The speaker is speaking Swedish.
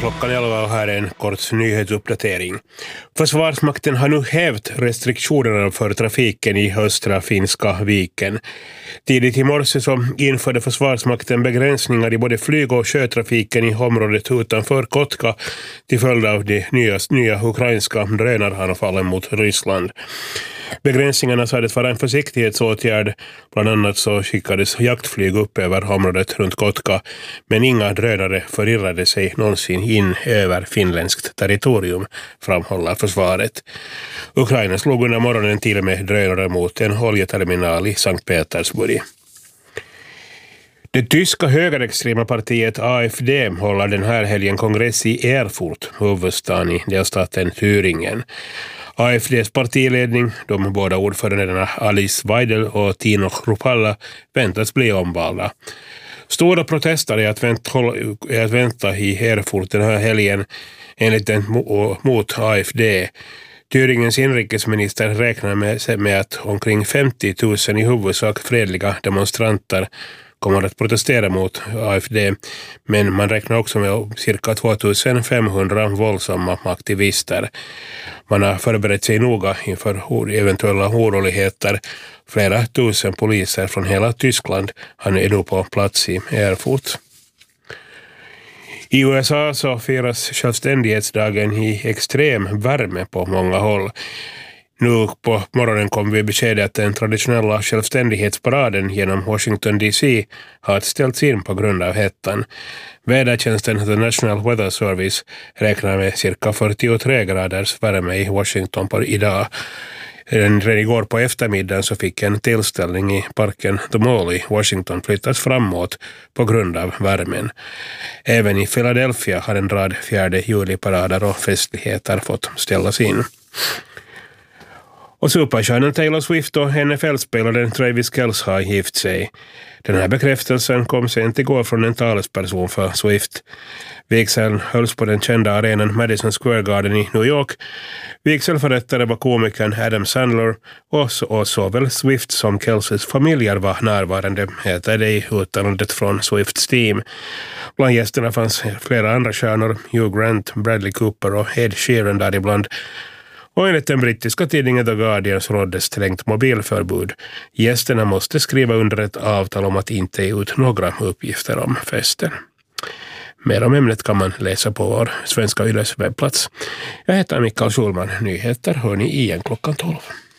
klockan 11 och här är en kort nyhetsuppdatering. Försvarsmakten har nu hävt restriktionerna för trafiken i östra Finska viken. Tidigt i morse så införde Försvarsmakten begränsningar i både flyg- och sjötrafiken i området utanför Kotka till följd av de nya ukrainska drönaranfallen mot Ryssland. Begränsningarna sades vara en försiktighetsåtgärd. Bland annat så skickades jaktflyg upp över området runt Kotka, men inga drönare förirrade sig någonsin in över finländskt territorium, framhåller försvaret. Ukraina slog under morgonen till med drönare mot en oljeterminal i Sankt Petersburg. Det tyska högerextrema partiet AfD håller den här helgen kongress i Erfurt, huvudstaden i delstaten Thüringen. AfDs partiledning, de båda ordförandena Alice Weidel och Tino Kruppalla, väntas bli omvalda. Stora protester är att vänta i Erfurt den här helgen enligt den mot AfD. Thüringens inrikesminister räknar med att omkring 50 000 i huvudsak fredliga demonstranter kommer att protestera mot AfD, men man räknar också med cirka 2500 våldsamma aktivister. Man har förberett sig noga inför eventuella oroligheter. Flera tusen poliser från hela Tyskland är nu på plats i Erfurt. I USA så firas självständighetsdagen i extrem värme på många håll. Nu på morgonen kom vi beskedet att den traditionella självständighetsparaden genom Washington DC har ställts in på grund av hettan. Vädertjänsten The National Weather Service räknar med cirka 43 graders värme i Washington på idag. Redan igår på eftermiddagen så fick en tillställning i parken The Mall i Washington flyttas framåt på grund av värmen. Även i Philadelphia har en rad 4 juli-parader och festligheter fått ställas in. Och superstjärnan Taylor Swift och NFL-spelaren Travis Kelce har gift sig. Den här bekräftelsen kom sent igår från en talesperson för Swift. Vigseln hölls på den kända arenan Madison Square Garden i New York. Vigselförrättare var komikern Adam Sandler och såväl Swift som Kelces familjer var närvarande, heter det i uttalandet från Swifts team. Bland gästerna fanns flera andra stjärnor, Hugh Grant, Bradley Cooper och Ed Sheeran däribland. Och enligt den brittiska tidningen The Guardian så rådde strängt mobilförbud. Gästerna måste skriva under ett avtal om att inte ge ut några uppgifter om festen. Mer om ämnet kan man läsa på vår Svenska Yles webbplats. Jag heter Mikael Schulman. Nyheter hör ni igen klockan 12.